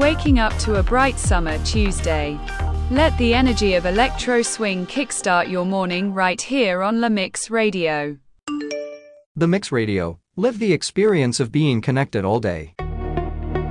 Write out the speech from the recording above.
waking up to a bright summer Tuesday. Let the energy of electro swing kickstart your morning right here on La Mix Radio. The Mix Radio. Live the experience of being connected all day.